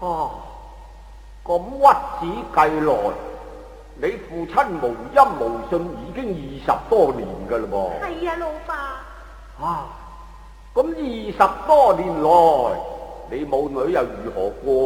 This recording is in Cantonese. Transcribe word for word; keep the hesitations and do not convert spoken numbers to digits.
啊，咁屈指計來，你父親無音無信已經二十多年噶啦噃。 係啊，老爸。 啊，咁二十多年來，你母女又如何過